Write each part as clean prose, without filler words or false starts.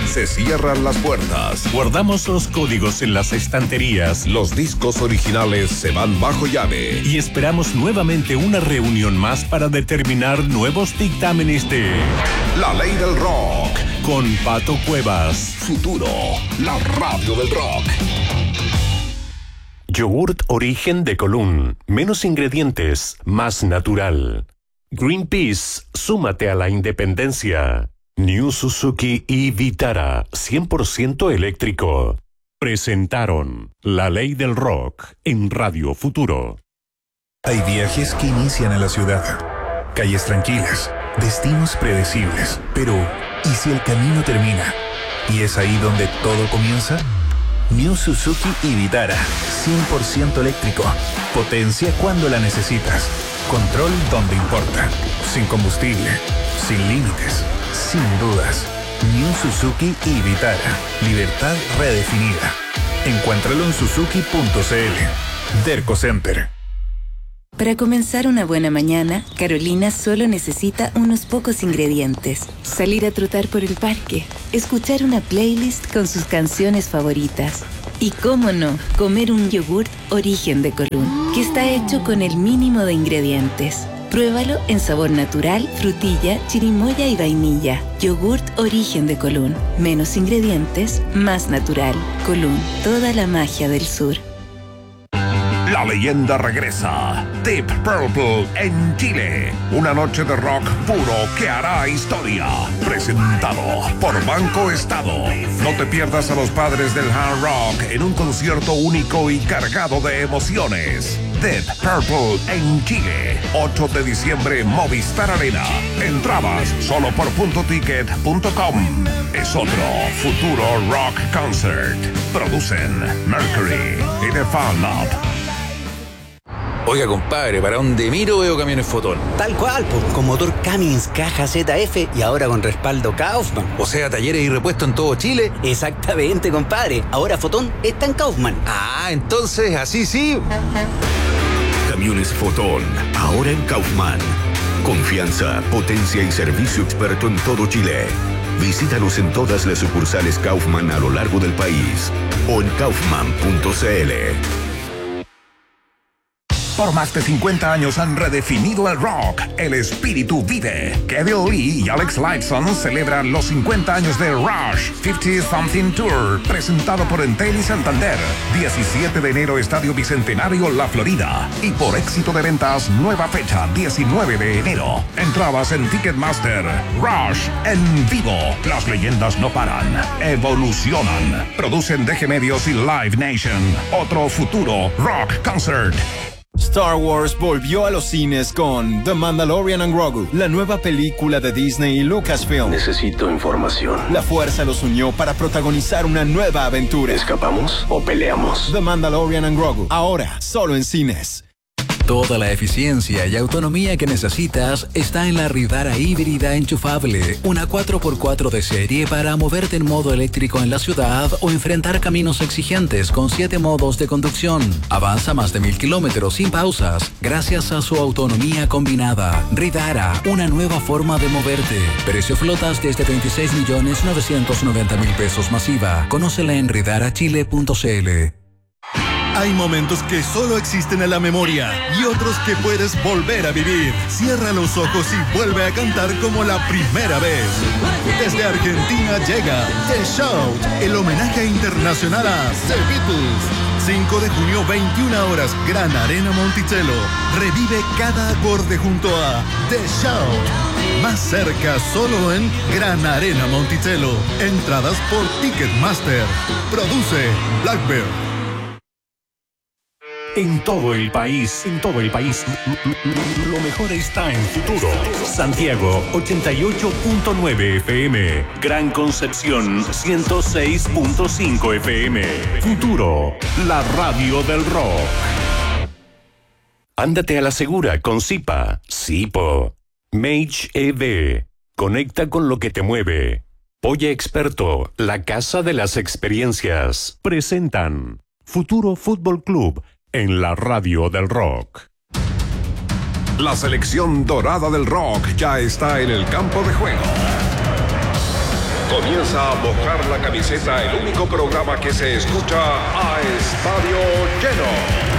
Se cierran las puertas. Guardamos los códigos en las estanterías. Los discos originales se van bajo llave. Y esperamos nuevamente una reunión más para determinar nuevos dictámenes de La Ley del Rock. Con Pato Cuevas. Futuro, la radio del rock. Yogurt Origen de Colún. Menos ingredientes, más natural. Greenpeace, súmate a la independencia. New Suzuki y Vitara, 100% eléctrico. Presentaron La Ley del Rock en Radio Futuro. Hay viajes que inician en la ciudad. Calles tranquilas, destinos predecibles. Pero, ¿y si el camino termina? ¿Y es ahí donde todo comienza? New Suzuki y Vitara, 100% eléctrico. Potencia cuando la necesitas. Control donde importa. Sin combustible, sin límites, sin dudas. New Suzuki y Vitara. Libertad redefinida. Encuéntralo en suzuki.cl. Derco Center. Para comenzar una buena mañana, Carolina solo necesita unos pocos ingredientes. Salir a trotar por el parque, escuchar una playlist con sus canciones favoritas. Y cómo no, comer un yogurt Origen de Colún, que está hecho con el mínimo de ingredientes. Pruébalo en sabor natural, frutilla, chirimoya y vainilla. Yogurt Origen de Colún. Menos ingredientes, más natural. Colún, toda la magia del sur. La leyenda regresa. Deep Purple en Chile. Una noche de rock puro que hará historia. Presentado por Banco Estado. No te pierdas a los padres del hard rock en un concierto único y cargado de emociones. Deep Purple en Chile. 8 de diciembre, Movistar Arena. Entradas solo por puntoticket.com. Es otro Futuro Rock Concert. Producen Mercury y The Fan Up. Oiga, compadre, para donde miro veo camiones Fotón. Tal cual, pues, con motor Cummins, caja ZF y ahora con respaldo Kaufman. O sea, talleres y repuestos en todo Chile. Exactamente, compadre. Ahora Fotón está en Kaufman. Ah, entonces, así sí. Camiones Fotón, ahora en Kaufman. Confianza, potencia y servicio experto en todo Chile. Visítanos en todas las sucursales Kaufman a lo largo del país o en kaufman.cl. Por más de 50 años han redefinido el rock. El espíritu vive. Kevin Lee y Alex Lifeson celebran los 50 años de Rush 50 Something Tour, presentado por Entel y Santander. 17 de enero, Estadio Bicentenario, La Florida. Y por éxito de ventas, nueva fecha, 19 de enero. Entradas en Ticketmaster. Rush en vivo. Las leyendas no paran, evolucionan. Producen DG Medios y Live Nation. Otro futuro rock concert. Star Wars volvió a los cines con The Mandalorian and Grogu, la nueva película de Disney y Lucasfilm. Necesito información. La fuerza los unió para protagonizar una nueva aventura. ¿Escapamos o peleamos? The Mandalorian and Grogu, ahora solo en cines. Toda la eficiencia y autonomía que necesitas está en la Ridara híbrida enchufable, una 4x4 de serie para moverte en modo eléctrico en la ciudad o enfrentar caminos exigentes con 7 modos de conducción. Avanza más de 1000 kilómetros sin pausas gracias a su autonomía combinada. Ridara, una nueva forma de moverte. Precio flotas desde 26.990.000 pesos masiva. Conócela en ridarachile.cl. Hay momentos que solo existen en la memoria y otros que puedes volver a vivir. Cierra los ojos y vuelve a cantar como la primera vez. Desde Argentina llega The Shout, el homenaje internacional a The Beatles. 5 de junio, 21 horas, Gran Arena Monticello. Revive cada acorde junto a The Shout. Más cerca, solo en Gran Arena Monticello. Entradas por Ticketmaster. Produce Blackbird. En todo el país, lo mejor está en Futuro. Santiago, 88.9 FM. Gran Concepción, 106.5 FM. Futuro, la radio del rock. Ándate a la segura con Zipa. Zipo. Mage EV. Conecta con lo que te mueve. Polla Experto, la casa de las experiencias. Presentan Futuro Fútbol Club en la radio del rock. La selección dorada del rock ya está en el campo de juego. Comienza a mojar la camiseta, el único programa que se escucha a estadio lleno.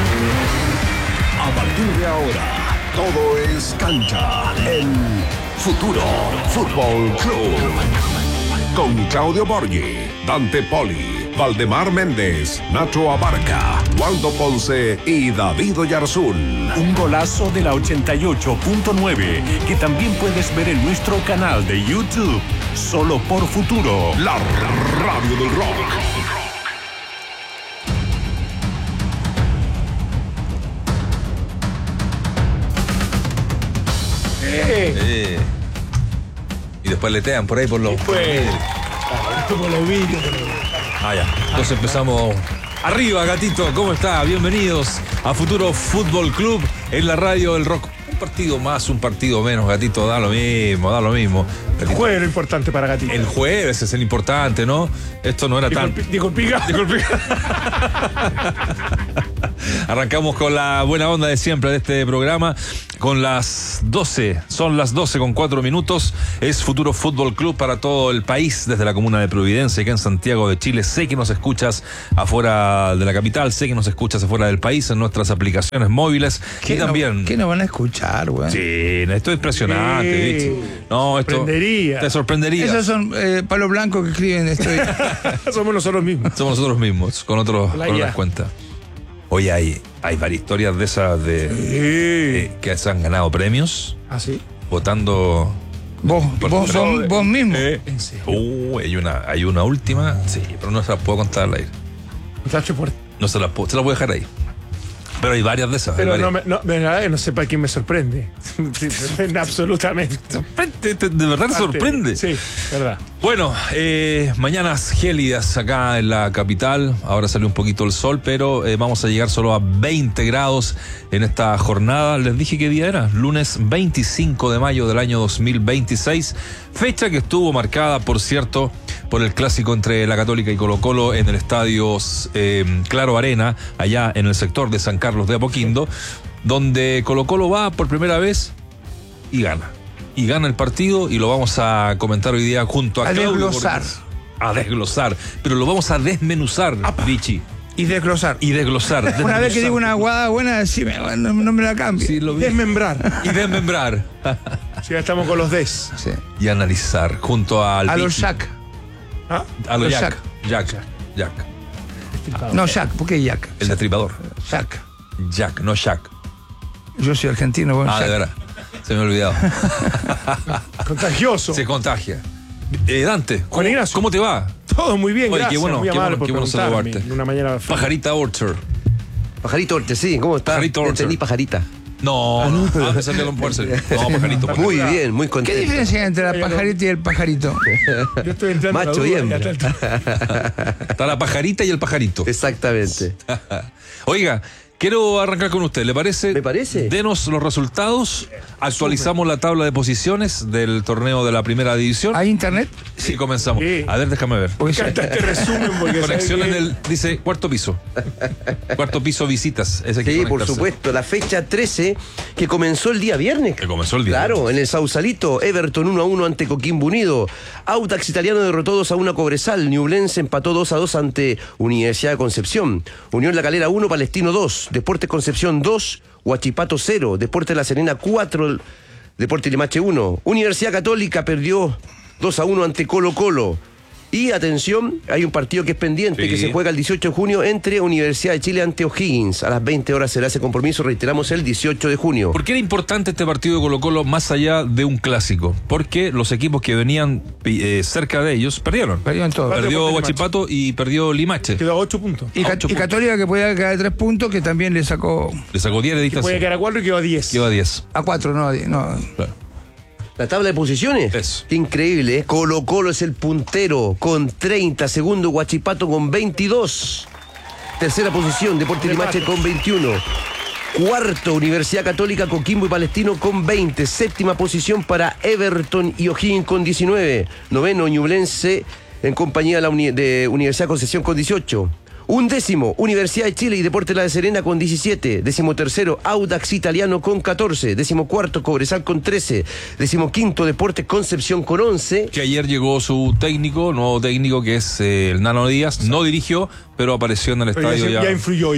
A partir de ahora, todo es cancha en Futuro Fútbol Club. Con Claudio Borghi, Dante Poli, Valdemar Méndez, Nacho Abarca, Waldo Ponce y David Oyarzún. Un golazo de la 88.9 que también puedes ver en nuestro canal de YouTube. Solo por Futuro, la radio del rock. Y después letean por ahí por los... Ya. Entonces empezamos... Arriba, gatito, ¿cómo está? Bienvenidos a Futuro Fútbol Club en la radio del rock. Un partido más, un partido menos, gatito, da lo mismo. Gatito. El jueves es lo importante para gatito. El jueves es el importante, ¿no? Esto no era tan... Disculpiga. Arrancamos con la buena onda de siempre de este programa. Con las 12, son las 12:04. Es Futuro Fútbol Club para todo el país, desde la comuna de Providencia, acá en Santiago de Chile. Sé que nos escuchas afuera de la capital, sé que nos escuchas afuera del país en nuestras aplicaciones móviles. Y también... ¿Qué nos van a escuchar, güey? Sí, esto es impresionante, ¿viste? No, esto te sorprendería. Esos son palos blancos que escriben esto. Somos nosotros mismos, con otras cuentas. Hoy hay varias historias de esas que se han ganado premios. ¿Ah, sí? Votando. Vos mismo. Hay una última, sí, pero no se la puedo contar al aire. No se la voy a dejar ahí. Pero hay varias de esas. Pero no sé para quién me sorprende. Absolutamente. ¿De verdad te sorprende? Sí, verdad. Bueno, mañanas gélidas acá en la capital. Ahora salió un poquito el sol, pero vamos a llegar solo a 20 grados en esta jornada. Les dije qué día era. Lunes 25 de mayo del año 2026. Fecha que estuvo marcada, por cierto, por el clásico entre la Católica y Colo-Colo en el estadio Claro Arena, allá en el sector de San Carlos de Apoquindo, donde Colo-Colo va por primera vez y gana. Y gana el partido y lo vamos a comentar hoy día junto a Claudio. A desglosar. Pero lo vamos a desmenuzar, Vichy. Y desglosar. Una vez que digo una aguada buena, decime, no me la cambie. Sí, desmembrar. Y desmembrar. Sí, ya estamos con los des. Sí. Y analizar junto a los Jack. ¿Ah? A los Jack. No, Jack, ¿por qué Jack? El destripador. Jack, no Jack. Yo soy argentino, bueno. De verdad. Se me ha olvidado. Contagioso. Se contagia. Dante, ¿cómo te va? Todo muy bien, gracias. Qué bueno saludarte. Una mañana Pajarita Orchard. Pajarito Orchard, sí, ¿cómo está? Pajarito Orchard. Entendí pajarita. No, me salió un puerce. No, pajarito. Muy bien, muy contento. ¿Qué diferencia hay entre la pajarita y el pajarito? Yo estoy entrando macho y hembra. Está la pajarita y el pajarito. Exactamente. Oiga, quiero arrancar con usted, ¿le parece? Me parece. Denos los resultados. Actualizamos la tabla de posiciones del torneo de la primera división. ¿Hay internet? Sí, comenzamos. Sí. A ver, déjame ver. Este resumen porque conexión en el, dice, cuarto piso. Cuarto piso visitas. Sí, por supuesto. La fecha 13 que comenzó el día viernes. Claro, en el Sausalito, Everton 1-1 ante Coquimbo Unido. Audax Italiano derrotó 2-1 a Cobresal. Ñublense empató 2-2 ante Universidad de Concepción. Unión La Calera 1, Palestino 2. Deportes Concepción 2, Huachipato 0, Deportes La Serena 4, Deportes Limache 1. Universidad Católica perdió 2-1 ante Colo-Colo. Y atención, hay un partido que es pendiente, que se juega el 18 de junio entre Universidad de Chile ante O'Higgins. A las 20 horas será ese compromiso, reiteramos, el 18 de junio. ¿Por qué era importante este partido de Colo-Colo más allá de un clásico? Porque los equipos que venían cerca de ellos perdieron. Perdieron todo. Perdió Huachipato y perdió Limache. Quedó a 8 puntos. Y Católica, que podía quedar a 3 puntos, que también le sacó 10 de distancia. Podía quedar a 4 y quedó a 10. Quedó a 10. A 4, no a 10. No. Claro. La tabla de posiciones. Eso. Qué increíble, ¿eh? Colo-Colo es el puntero con 30. Segundo, Huachipato con 22. Tercera posición, Deportes Limache con 21. Cuarto, Universidad Católica, Coquimbo y Palestino con 20. Séptima posición para Everton y O'Higgins con 19. Noveno, Ñublense en compañía de la Universidad de Concepción con 18. 11º, Universidad de Chile y Deportes La Serena con 17. 13º, Audax Italiano con 14. 14º, Cobresal con 13. 15º, Deportes Concepción con 11. Que ayer llegó su técnico, nuevo técnico, que es el Nano Díaz. No dirigió, pero apareció en el estadio. Ya influyó.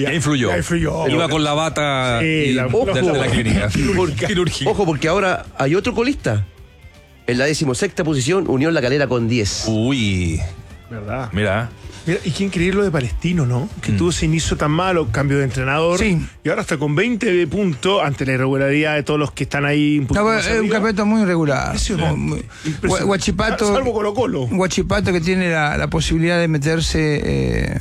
Iba con la bata de la clínica. Ojo, porque ahora hay otro colista. En la 16ª posición, Unión La Calera con 10. Uy. ¿Verdad? Mira, y quién creer lo de Palestino, ¿no? Que tuvo ese inicio tan malo, cambio de entrenador. Sí. Y ahora está con 20 puntos ante la irregularidad de todos los que están ahí. Es un campeonato muy irregular. Huachipato. Salvo Colo-Colo. Huachipato, que tiene la posibilidad de meterse.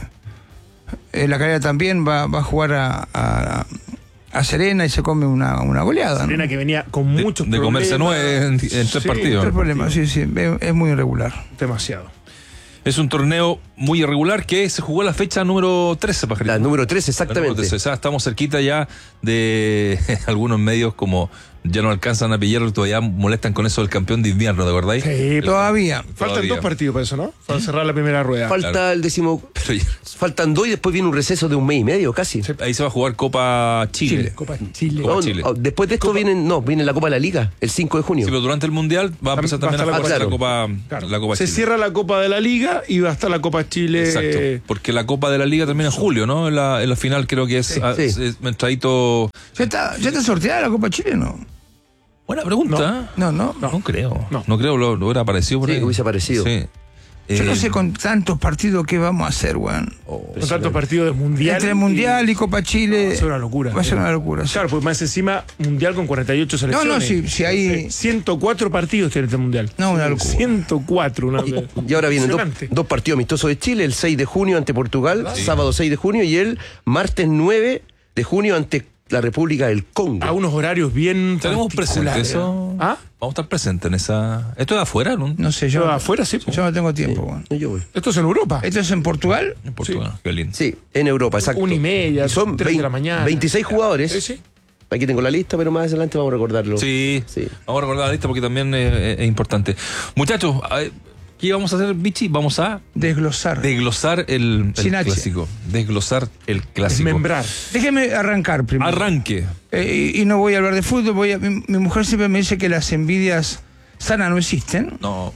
La Calera también va a jugar a Serena y se come una goleada. Serena, ¿no? Que venía con muchos problemas. De comerse 9 en 3 partidos. 3 problemas, sí. Es muy irregular. Demasiado. Es un torneo muy irregular que se jugó la fecha número 13, Pajarito. La número 13, exactamente. Número 13, o sea, estamos cerquita ya de algunos medios como ya no alcanzan a pillar, todavía molestan con eso del campeón de invierno, ¿de verdad? Sí, todavía. Faltan 2 partidos para eso, ¿no? Para cerrar la primera rueda. Falta el Faltan 2 y después viene un receso de 1 mes y medio, casi. Ahí se va a jugar Copa Chile. Copa Chile. Después de esto viene la Copa de la Liga, el 5 de junio. Sí, pero durante el Mundial va a empezar también a jugar la Copa Se Chile. cierra la Copa de la Liga y va a estar la Copa Chile. Exacto, porque la Copa de la Liga termina en julio, ¿no? En la final creo que es entradito. ¿Ya está sorteada la Copa Chile, no? Buena pregunta. No creo. No creo, lo hubiera aparecido por ahí. Sí, hubiese aparecido. Sí. Yo no sé con tantos partidos qué vamos a hacer, weón. Con tantos partidos de Mundial. Entre Mundial y Copa Chile. Va a ser una locura. Va a ser una locura. Claro, pues más encima, Mundial con 48 selecciones. Si hay 104 partidos tiene este Mundial. No, una locura. 104. Y ahora vienen 2 partidos amistosos de Chile, el 6 de junio ante Portugal, sábado 6 de junio, y el martes 9 de junio ante la República del Congo. A unos horarios bien ¿Tenemos presente eso? ¿Ah? Vamos a estar presentes en esa. ¿Esto es afuera? No sé, yo afuera sí. Yo no tengo tiempo, weón. Yo voy. ¿Esto es en Europa? ¿Esto es en Portugal? En Portugal, qué lindo. Sí, en Europa, exacto. 1:30, son 3 de la mañana. 26 jugadores. Sí. Aquí tengo la lista, pero más adelante vamos a recordarlo. Sí. Vamos a recordar la lista porque también es importante. Muchachos, ¿qué vamos a hacer, Vichy? Vamos a desglosar el clásico. Desglosar el clásico. Desmembrar. Déjeme arrancar primero. Arranque. Y no voy a hablar de fútbol. Mi mujer siempre me dice que las envidias sanas no existen. No.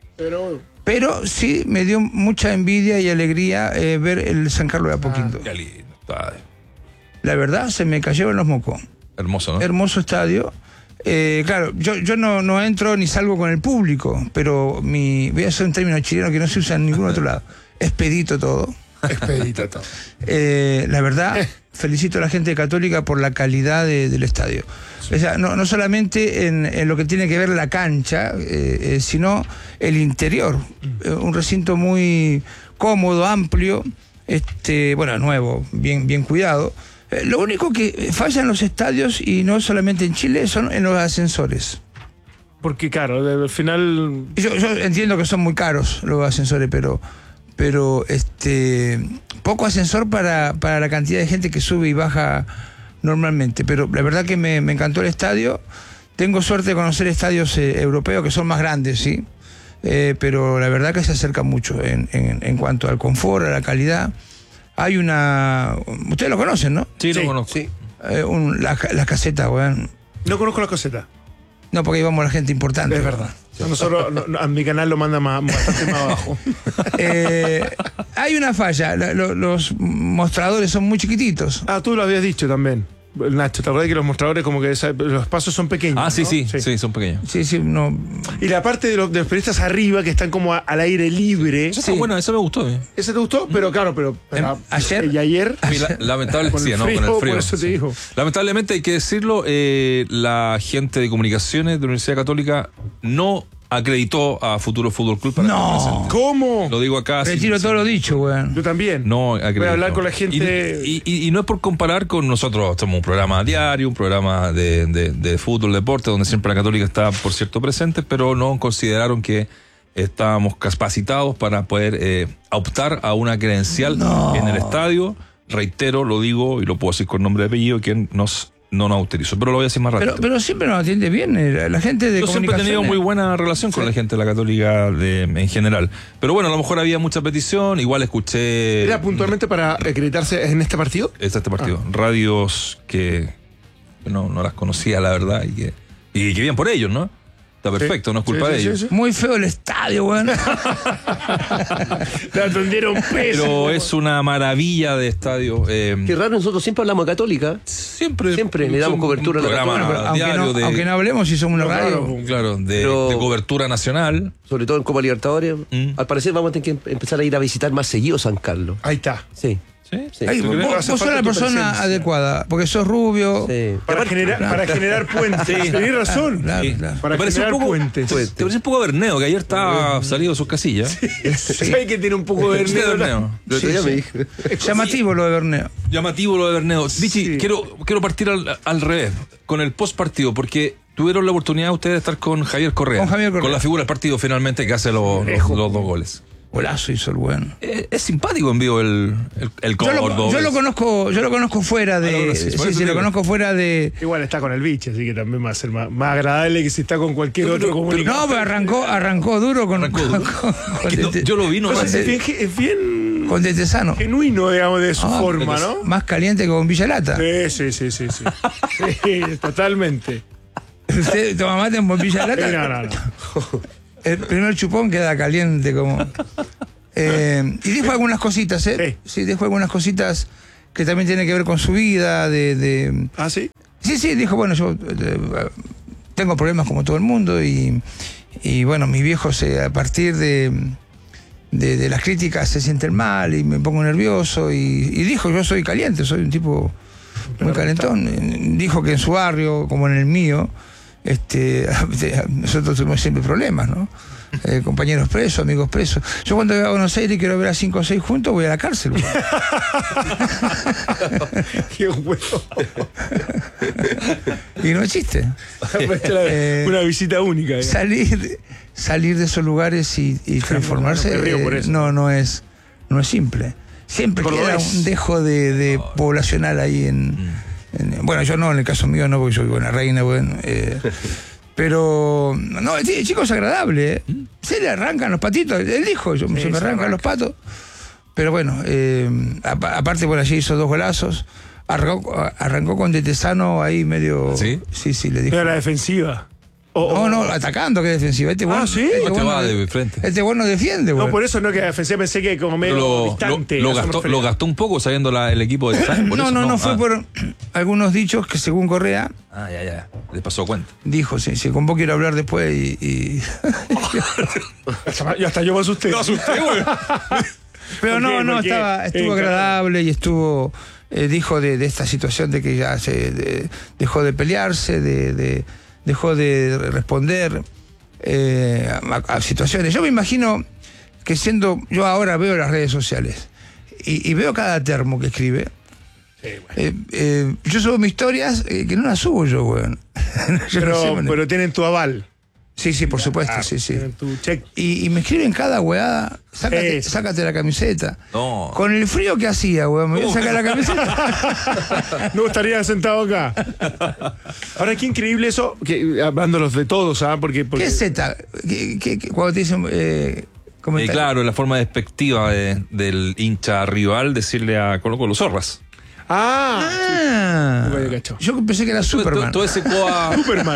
Pero sí me dio mucha envidia y alegría ver el San Carlos de Apoquindo. Qué lindo. La verdad, se me cayeron los mocos. Hermoso, ¿no? Hermoso estadio. Claro, yo no entro ni salgo con el público, pero voy a hacer un término chileno que no se usa en ningún otro lado. Expedito todo. Expedito todo. La verdad, felicito a la gente Católica por la calidad del estadio. O sea, no solamente en lo que tiene que ver la cancha, sino el interior. Un recinto muy cómodo, amplio, nuevo, bien cuidado. Lo único que falla en los estadios, y no solamente en Chile, son en los ascensores. Porque claro, al final... Yo entiendo que son muy caros los ascensores, pero poco ascensor para la cantidad de gente que sube y baja normalmente. Pero la verdad que me encantó el estadio. Tengo suerte de conocer estadios europeos que son más grandes, sí. Pero la verdad que se acerca mucho en cuanto al confort, a la calidad. Hay una... Ustedes lo conocen, ¿no? Sí, lo conozco. Sí. Las casetas, weón. No conozco las casetas. No, porque ahí vamos la gente importante. Es verdad. Nosotros, a mi canal lo manda bastante más abajo. Hay una falla. Los mostradores son muy chiquititos. Tú lo habías dicho también, Nacho. ¿Te acuerdas que los mostradores como que los espacios son pequeños? Ah, sí, ¿no? sí, son pequeños. Sí, no. Y la parte de los periodistas arriba, que están como al aire libre. Eso bueno, eso me gustó. ¿Ese te gustó? Pero claro, pero ayer. Y ayer. Lamentablemente, con el frío. Por eso te digo. Lamentablemente, hay que decirlo, la gente de comunicaciones de la Universidad Católica no acreditó a Futuro Fútbol Club para no. ¿Cómo? Lo digo acá. Retiro todo lo dicho, weón. Yo también. No acredito. Voy a hablar con la gente. Y no es por comparar con nosotros. Somos un programa diario, un programa de fútbol, deporte, donde siempre la Católica está, por cierto, presente, pero no consideraron que estábamos capacitados para poder optar a una credencial en el estadio. Reitero, lo digo y lo puedo decir con nombre y apellido, quien nos no nos autorizó, pero lo voy a decir más rápido. Pero siempre nos atiende bien la gente de Yo siempre he tenido muy buena relación con la gente de la Católica en general. Pero bueno, a lo mejor había mucha petición, igual escuché... ¿Era puntualmente para acreditarse en este partido? Este partido. Radios que no las conocía, la verdad, y que bien por ellos, ¿no? Está perfecto, no es culpa de ellos. Sí. Muy feo el estadio, weón. Le atendieron peso. Pero es una maravilla de estadio. Qué raro, nosotros siempre hablamos de Católica. Siempre le damos cobertura a la programa diario aunque no hablemos si somos una radio. Claro, de cobertura nacional. Sobre todo en Copa Libertadores. Al parecer vamos a tener que empezar a ir a visitar más seguido San Carlos. Ahí está. Sí. Sí. Vos sos la persona adecuada, porque sos rubio. Sí. Para generar puentes. Sí. Tenés razón. Claro. Para generar puentes. Te parece un poco a Berneo, que ayer estaba salido de sus casillas. Sí. Hay que tiene un poco de Berneo. Llamativo lo de Berneo. Vichy, quiero partir al revés, con el post partido, porque tuvieron la oportunidad ustedes de estar con Javier Correa. Con la figura del partido finalmente que hace los 2 goles. Golazo hizo el bueno. Es simpático en vivo el Córdoba. Yo lo conozco fuera de. Lo conozco fuera de. Igual está con el bicho, así que también va a ser más agradable que si está con cualquier otro comunicador. No, pero arrancó duro con. Yo lo vi, no es bien. Con Detesano. Genuino, digamos, de su forma, ¿no? Más caliente que con Villalata. Sí. Sí, totalmente. ¿Usted toma mate en bombilla de lata? No. El primer chupón queda caliente como... y dijo algunas cositas, Sí, dijo algunas cositas que también tienen que ver con su vida, ¿Ah, sí? Sí, dijo, bueno, yo tengo problemas como todo el mundo y bueno, mis viejos a partir de las críticas se sienten mal y me pongo nervioso y dijo, yo soy caliente, soy un tipo muy calentón. Dijo que en su barrio, como en el mío, nosotros tuvimos siempre problemas, ¿no? Compañeros presos, amigos presos. Yo cuando voy a Buenos Aires y quiero ver a 5 o 6 juntos, voy a la cárcel. Qué bueno. Y no es chiste. Una visita única. Salir de esos lugares y transformarse no es simple. Siempre queda un dejo de poblacional ahí bueno, yo no, en el caso mío no, porque yo vivo en La Reina, bueno, pero no, el chico es agradable, se le arrancan los patitos, él dijo, se me arrancan los patos, pero bueno, aparte por allí hizo 2 golazos, arrancó con Detesano ahí medio... Sí, le dijo. Pero la defensiva. No, atacando, que defensiva. ¿Sí? Va de frente. Este bueno defiende, güey. No, por eso no que defensiva, pensé que como medio distante. Lo gastó un poco sabiendo el equipo de Stein. No, fue por algunos dichos que según Correa... Ya. Le pasó cuenta. Dijo, sí, con vos quiero hablar después y... Y hasta yo me asusté. Güey. Pero no, estuvo agradable y estuvo... dijo de esta situación de que ya se dejó de pelearse, dejó de responder a situaciones. Yo me imagino que yo ahora veo las redes sociales y veo cada termo que escribe. Yo subo mis historias que no las subo yo, weón. Pero tienen tu aval. Sí, por supuesto, sí. Y me escriben cada weada, sácate la camiseta. No. Con el frío que hacía, weón, me voy a sacar la camiseta. No estaría sentado acá. Ahora, qué increíble eso, hablándolos de todos, ¿sabes? Porque... ¿Qué es Z? Cuando te dicen... claro, la forma despectiva del hincha rival decirle a Colo-Colo zorras. Yo pensé que era Superman. Todo ese coa...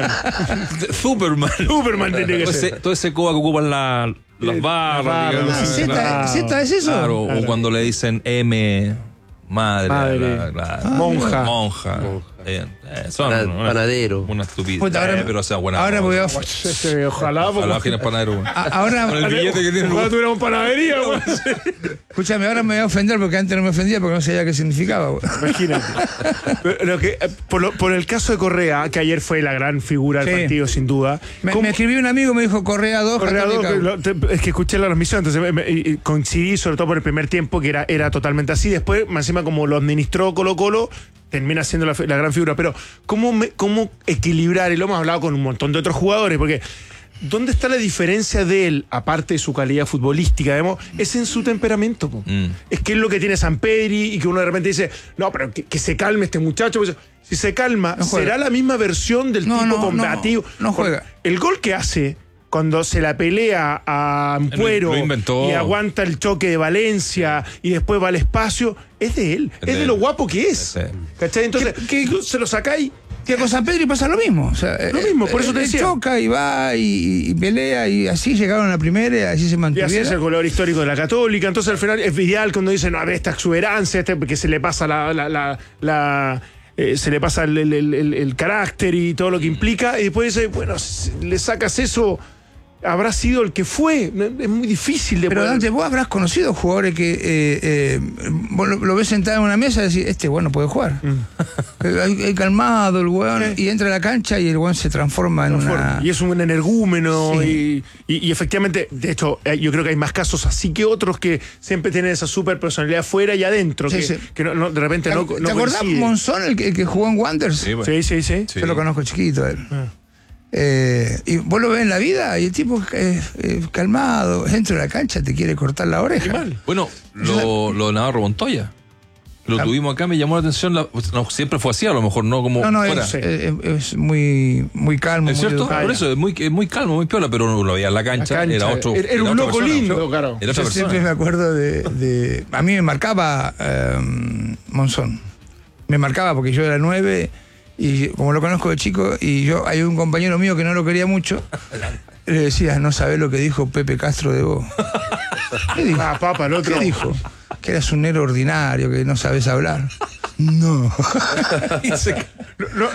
Superman tiene que ser. Todo ese coa que ocupan las barras. ¿Z es eso? Claro, o cuando le dicen M, madre. Monja. Panadero. Una estupidez. Pero sea buena. Ahora voy a... Ojalá tienes panadero. Ahora... Con el billete que tiene. Ojalá tuviéramos panadería, güey. Escúchame, ahora me voy a ofender porque antes no me ofendía porque no sabía qué significaba, güey. Imagínate. Por el caso de Correa, que ayer fue la gran figura del partido, sin duda. Me escribió un amigo, me dijo Correa 2. Es que escuché la transmisión, entonces coincidí, sobre todo por el primer tiempo, que era totalmente así. Después, más encima, como lo administró Colo-Colo, termina siendo la gran figura. Pero, ¿cómo equilibrar? Y lo hemos hablado con un montón de otros jugadores, porque ¿dónde está la diferencia de él, aparte de su calidad futbolística, digamos? Es en su temperamento. Es que es lo que tiene Sampedri y que uno de repente dice, no, pero que se calme este muchacho. Pues, si se calma, será la misma versión del tipo combativo. No juega. El gol que hace cuando se la pelea a Ampuero y aguanta el choque de Valencia y después va al espacio, es de él. Es de lo guapo que es. ¿Cachai? Entonces, se lo sacáis. Que con San Pedro pasa lo mismo. O sea, lo mismo, por eso te decía. Choca y va y pelea y así llegaron a la primera y así se mantuvieron. Y así es el color histórico de la Católica. Entonces al final es Vidal cuando dice, no, a ver, esta exuberancia, porque se le pasa se le pasa el carácter y todo lo que implica. Y después dice, bueno, si le sacas eso, habrá sido el que fue. Es muy difícil de Pero poder... Dante, vos habrás conocido jugadores que vos lo ves sentado en una mesa y decís, bueno puede jugar. El calmado, el weón, y entra a la cancha y el weón se transforma en una... Y es un energúmeno, y efectivamente, de hecho, yo creo que hay más casos así que otros que siempre tienen esa super personalidad fuera y adentro, que no, de repente no ¿Te acordás Monzón, el que jugó en Wanderers? Sí, bueno. sí. Yo lo conozco chiquito a él. Y vos lo ves en la vida y el tipo calmado, dentro de la cancha te quiere cortar la oreja. Bueno, lo de Navarro Montoya. Lo tuvimos acá, me llamó la atención. No, siempre fue así, a lo mejor, no como fuera. Es muy calmo. ¿Es cierto? Por eso, es muy calmo, muy piola, pero lo veía en la cancha. Era otro. Era un loco lindo, claro. Yo siempre me acuerdo a mí me marcaba Monzón. Me marcaba porque yo era 9 y como lo conozco de chico, y hay un compañero mío que no lo quería mucho. Le decía, no sabés lo que dijo Pepe Castro de vos. ¿Qué dijo? El otro. ¿Qué dijo? Que eras un negro ordinario, que no sabes hablar. No.